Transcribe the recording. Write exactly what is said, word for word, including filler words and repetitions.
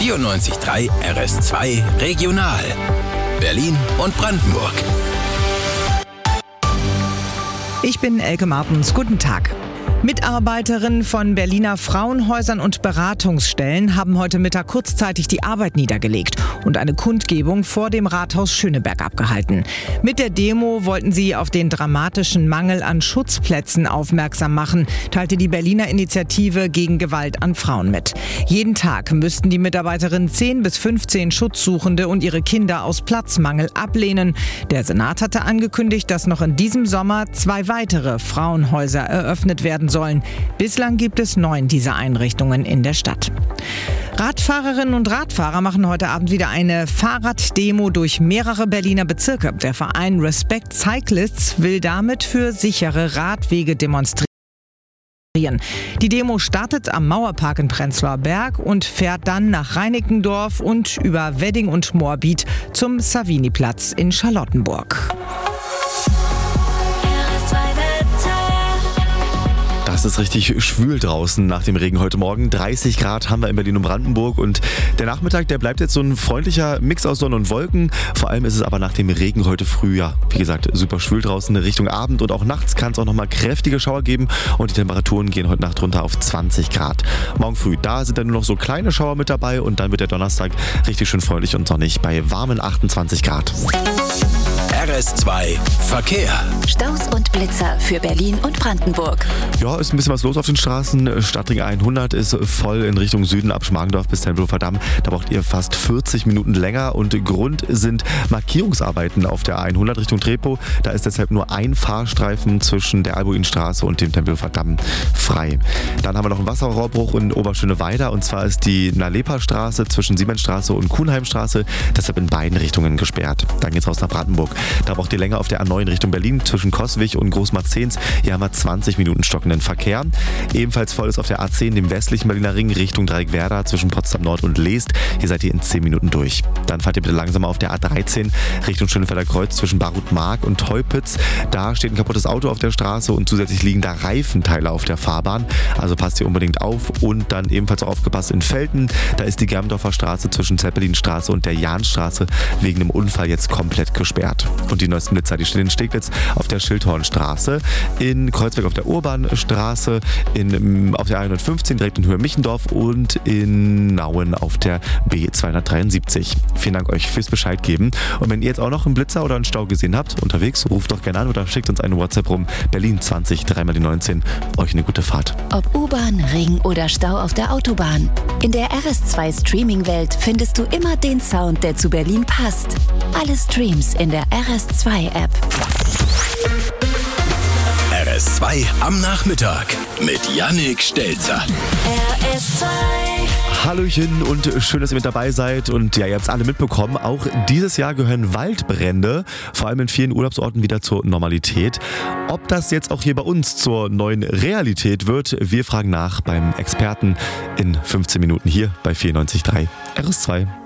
vierundneunzig Komma drei R S zwei Regional. Berlin und Brandenburg. Ich bin Elke Martens. Guten Tag. Mitarbeiterinnen von Berliner Frauenhäusern und Beratungsstellen haben heute Mittag kurzzeitig die Arbeit niedergelegt und eine Kundgebung vor dem Rathaus Schöneberg abgehalten. Mit der Demo wollten sie auf den dramatischen Mangel an Schutzplätzen aufmerksam machen, teilte die Berliner Initiative gegen Gewalt an Frauen mit. Jeden Tag müssten die Mitarbeiterinnen zehn bis fünfzehn Schutzsuchende und ihre Kinder aus Platzmangel ablehnen. Der Senat hatte angekündigt, dass noch in diesem Sommer zwei weitere Frauenhäuser eröffnet werden sollen. Bislang gibt es neun dieser Einrichtungen in der Stadt. Radfahrerinnen und Radfahrer machen heute Abend wieder eine Fahrraddemo durch mehrere Berliner Bezirke. Der Verein Respect Cyclists will damit für sichere Radwege demonstrieren. Die Demo startet am Mauerpark in Prenzlauer Berg und fährt dann nach Reinickendorf und über Wedding und Moabit zum Savini-Platz in Charlottenburg. Es ist richtig schwül draußen nach dem Regen heute Morgen. dreißig Grad haben wir in Berlin und Brandenburg und der Nachmittag, der bleibt jetzt so ein freundlicher Mix aus Sonne und Wolken. Vor allem ist es aber nach dem Regen heute früh, ja, wie gesagt, super schwül draußen Richtung Abend und auch nachts kann es auch nochmal kräftige Schauer geben und die Temperaturen gehen heute Nacht runter auf zwanzig Grad. Morgen früh, da sind dann nur noch so kleine Schauer mit dabei und dann wird der Donnerstag richtig schön freundlich und sonnig bei warmen achtundzwanzig Grad. R S zwei Verkehr. Staus und Blitzer für Berlin und Brandenburg. Ja, ist ein bisschen was los auf den Straßen. Stadtring hundert ist voll in Richtung Süden ab Schmargendorf bis Tempelhofer Damm. Da braucht ihr fast vierzig Minuten länger und Grund sind Markierungsarbeiten auf der A hundert Richtung Treptow. Da ist deshalb nur ein Fahrstreifen zwischen der Albuinstraße und dem Tempelhofer Damm frei. Dann haben wir noch einen Wasserrohrbruch in Oberschöneweida und zwar ist die Nalepa-Straße zwischen Siemensstraße und Kuhnheimstraße deshalb in beiden Richtungen gesperrt. Dann geht's raus nach Brandenburg. Da braucht ihr länger auf der A neun Richtung Berlin zwischen Coswig und Großmarzehns. Hier haben wir zwanzig Minuten stockenden Verkehr. Ebenfalls voll ist auf der A zehn, dem westlichen Berliner Ring, Richtung Dreieckwerder zwischen Potsdam Nord und Leest. Hier seid ihr in zehn Minuten durch. Dann fahrt ihr bitte langsamer auf der A dreizehn Richtung Schönefelder Kreuz zwischen Barut-Mark und Teupitz. Da steht ein kaputtes Auto auf der Straße und zusätzlich liegen da Reifenteile auf der Fahrbahn. Also passt ihr unbedingt auf und dann ebenfalls auch aufgepasst in Velten. Da ist die Germdorfer Straße zwischen Zeppelinstraße und der Jahnstraße wegen dem Unfall jetzt komplett gesperrt. Und die neuesten Blitzer, die stehen in Steglitz auf der Schildhornstraße, in Kreuzberg auf der Urbanstraße, in, auf der A hundertfünfzehn direkt in Höhe Michendorf und in Nauen auf der B zweihundertdreiundsiebzig. Vielen Dank euch fürs Bescheid geben. Und wenn ihr jetzt auch noch einen Blitzer oder einen Stau gesehen habt, unterwegs, ruft doch gerne an oder schickt uns eine WhatsApp rum. Berlin zwanzig, dreimal die neunzehn. Euch eine gute Fahrt. Ob U-Bahn, Ring oder Stau auf der Autobahn. In der R S zwei Streaming-Welt findest du immer den Sound, der zu Berlin passt. Alle Streams in der R S zwei App. R S zwei am Nachmittag mit Yannick Stelzer. R S zwei. Hallöchen und schön, dass ihr mit dabei seid. Und ja, ihr habt es alle mitbekommen, auch dieses Jahr gehören Waldbrände, vor allem in vielen Urlaubsorten, wieder zur Normalität. Ob das jetzt auch hier bei uns zur neuen Realität wird, wir fragen nach beim Experten in fünfzehn Minuten hier bei vierundneunzig Komma drei R S zwei.